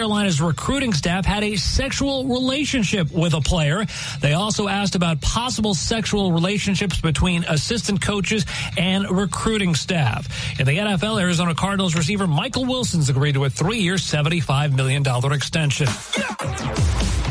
Carolina's recruiting staff had a sexual relationship with a player. They also asked about possible sexual relationships between assistant coaches and recruiting staff. In the NFL, Arizona Cardinals receiver Michael Wilson's agreed to a 3-year, $75 million extension.